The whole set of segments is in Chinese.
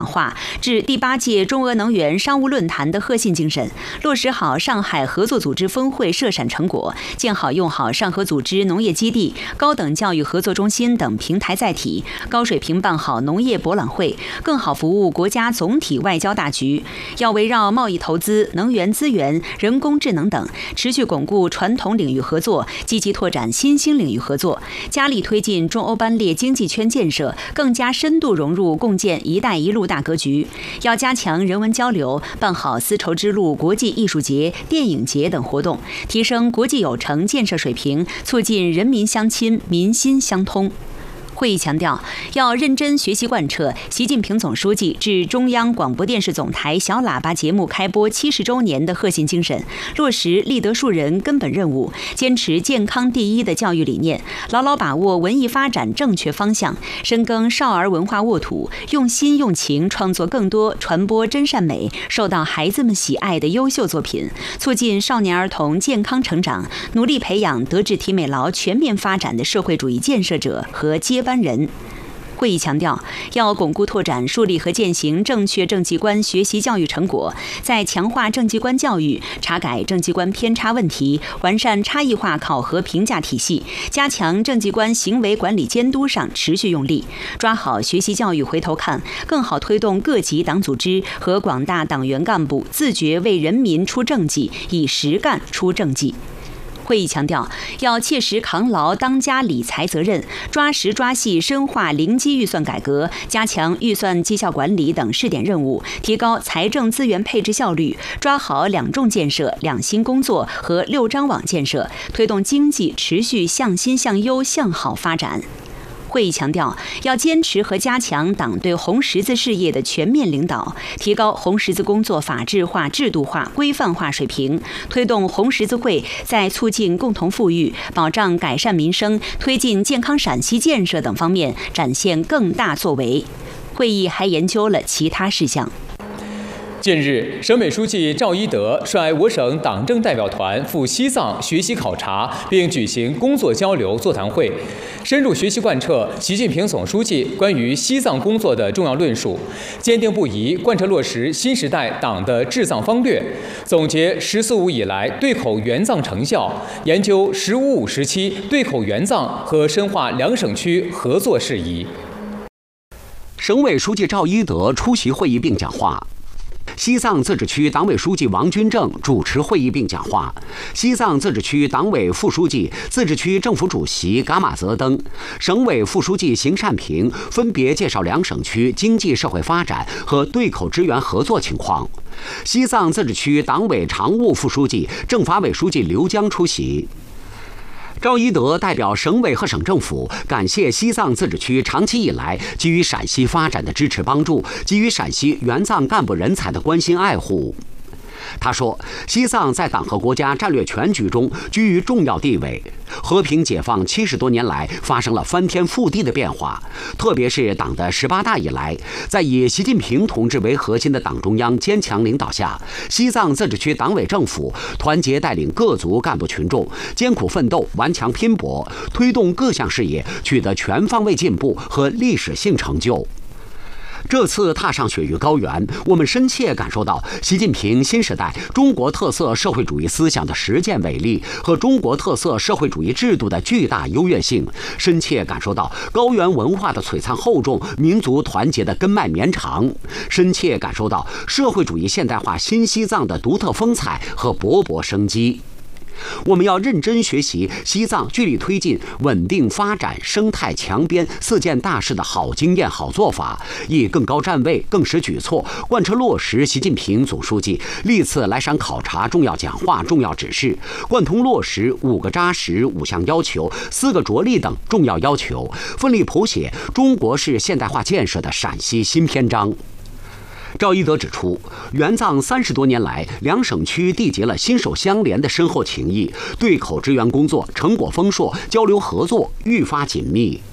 化至第8届中俄能源商务论坛的核心精神，落实好上海合作组织峰会涉闪成果，建好用好上合组织农业基地、高等教育合作中心等平台载体，高水平办好农业博览会，更好服务国家总体外交大局。要围绕贸易投资、能源资源、人工智能等，持续巩固传统领域合作，积极拓展新兴领域合作，加力推进中欧班列经济圈建设，更加深度融入共建“一带一路”大格局。要加强人文交流，办好丝绸之路国际艺术节、电影节等活动，提升国际友城建设水平，促进人民相亲、民心相通。会议强调，要认真学习贯彻习近平总书记致中央广播电视总台小喇叭节目开播70周年的核心精神，落实立德树人根本任务，坚持健康第一的教育理念，牢牢把握文艺发展正确方向，深耕少儿文化沃土，用心用情创作更多传播真善美、受到孩子们喜爱的优秀作品，促进少年儿童健康成长，努力培养德智体美劳全面发展的社会主义建设者和接班人。会议强调，要巩固拓展树立和践行正确政绩观学习教育成果，在强化政绩观教育、查改政绩观偏差问题、完善差异化考核评价体系、加强政绩观行为管理监督上持续用力，抓好学习教育回头看，更好推动各级党组织和广大党员干部自觉为人民出政绩，以实干出政绩。会议强调，要切实扛牢当家理财责任，抓实抓细深化零基预算改革，加强预算绩效管理等试点任务，提高财政资源配置效率，抓好2重建设、2新工作和6张网建设，推动经济持续向新向优向好发展。会议强调，要坚持和加强党对红十字事业的全面领导，提高红十字工作法治化、制度化、规范化水平，推动红十字会在促进共同富裕、保障改善民生、推进健康陕西建设等方面展现更大作为。会议还研究了其他事项。 近日，省委书记赵一德率我省党政代表团赴西藏学习考察，并举行工作交流座谈会，深入学习贯彻习近平总书记关于西藏工作的重要论述，坚定不移贯彻落实新时代党的治藏方略，总结“十四五”以来对口援藏成效，研究“十五五”时期对口援藏和深化两省区合作事宜。 省委书记赵一德出席会议并讲话。西藏自治区党委书记王军正主持会议并讲话，西藏自治区党委副书记、自治区政府主席噶玛泽登、省委副书记邢善平分别介绍两省区经济社会发展和对口支援合作情况。西藏自治区党委常务副书记、政法委书记刘江出席。赵一德代表省委和省政府感谢西藏自治区长期以来给予陕西发展的支持帮助，给予陕西援藏干部人才的关心爱护。他说，西藏在党和国家战略全局中居于重要地位，和平解放70多年来发生了翻天覆地的变化，特别是党的18大以来，在以习近平同志为核心的党中央坚强领导下，西藏自治区党委政府团结带领各族干部群众，艰苦奋斗，顽强拼搏，推动各项事业取得全方位进步和历史性成就。这次踏上雪域高原，我们深切感受到习近平新时代中国特色社会主义思想的实践伟力和中国特色社会主义制度的巨大优越性，深切感受到高原文化的璀璨厚重、民族团结的根脉绵长，深切感受到社会主义现代化新西藏的独特风采和勃勃生机。我们要认真学习西藏据力推进稳定发展、生态强边4件大事的好经验、好做法，以更高站位、更实举措贯彻落实习近平总书记历次来陕考察重要讲话、重要指示，贯通落实5个扎实、5项要求、4个着力等重要要求，奋力谱写中国式现代化建设的陕西新篇章。赵一德指出，援藏30多年来，两省区缔结了心手相连的深厚情谊，对口支援工作成果丰硕，交流合作愈发紧密。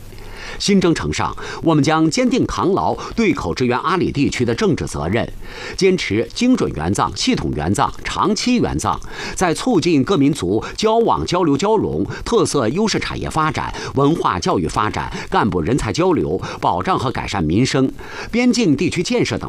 新征程上，我们将坚定扛牢对口支援阿里地区的政治责任，坚持精准援藏、系统援藏、长期援藏，在促进各民族交往、交流、交融、特色优势产业发展、文化教育发展、干部人才交流、保障和改善民生、边境地区建设等